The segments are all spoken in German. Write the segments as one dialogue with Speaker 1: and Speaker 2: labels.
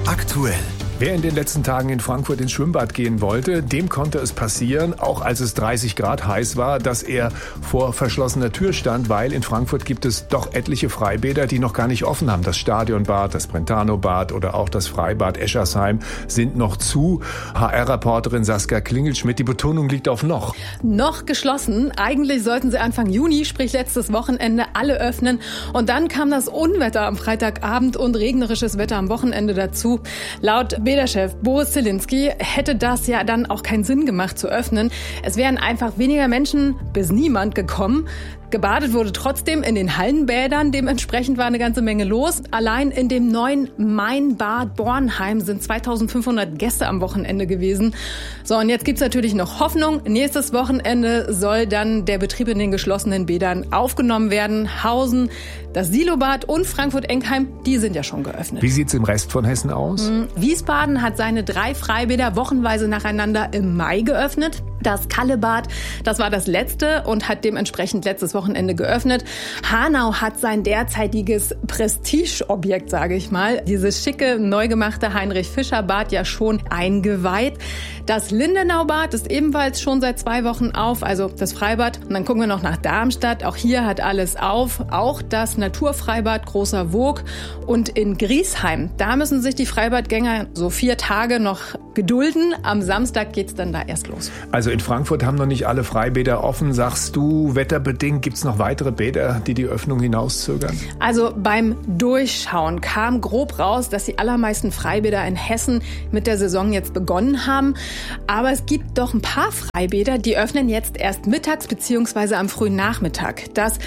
Speaker 1: aktuell.
Speaker 2: Wer in den letzten Tagen in Frankfurt ins Schwimmbad gehen wollte, dem konnte es passieren, auch als es 30 Grad heiß war, dass er vor verschlossener Tür stand, weil in Frankfurt gibt es doch etliche Freibäder, die noch gar nicht offen haben. Das Stadionbad, das Brentano-Bad oder auch das Freibad Eschersheim sind noch zu. HR-Reporterin Saskia Klingelschmidt, die Betonung liegt auf noch.
Speaker 3: Noch geschlossen. Eigentlich sollten sie Anfang Juni, sprich letztes Wochenende, alle öffnen. Und dann kam das Unwetter am Freitagabend und regnerisches Wetter am Wochenende dazu. Laut Bäderchef Boris Zielinski hätte das ja dann auch keinen Sinn gemacht zu öffnen. Es wären einfach weniger Menschen bis niemand gekommen. Gebadet wurde trotzdem in den Hallenbädern. Dementsprechend war eine ganze Menge los. Allein in dem neuen Mainbad Bornheim sind 2500 Gäste am Wochenende gewesen. So, und jetzt gibt's natürlich noch Hoffnung. Nächstes Wochenende soll dann der Betrieb in den geschlossenen Bädern aufgenommen werden. Hausen, das Silobad und Frankfurt-Enkheim, die sind ja schon geöffnet.
Speaker 2: Wie sieht's im Rest von Hessen aus?
Speaker 3: Wiesbaden hat seine 3 Freibäder wochenweise nacheinander im Mai geöffnet. Das Kallebad, das war das letzte und hat dementsprechend letztes Wochenende geöffnet. Hanau hat sein derzeitiges Prestigeobjekt, sage ich mal, dieses schicke, neu gemachte Heinrich-Fischer-Bad ja schon eingeweiht. Das Lindenaubad ist ebenfalls schon seit 2 Wochen auf, also das Freibad. Und dann gucken wir noch nach Darmstadt. Auch hier hat alles auf. Auch das Naturfreibad Großer Woog. Und in Griesheim, da müssen sich die Freibadgänger so 4 Tage noch gedulden. Am Samstag geht's dann da erst los.
Speaker 2: Also in Frankfurt haben noch nicht alle Freibäder offen. Sagst du, wetterbedingt gibt's noch weitere Bäder, die Öffnung hinauszögern?
Speaker 3: Also beim Durchschauen kam grob raus, dass die allermeisten Freibäder in Hessen mit der Saison jetzt begonnen haben. Aber es gibt doch ein paar Freibäder, die öffnen jetzt erst mittags bzw. am frühen Nachmittag. Das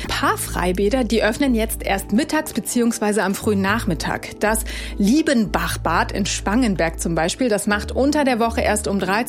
Speaker 3: Liebenbachbad in Spangenberg zum Beispiel, das macht unter der Woche erst um 13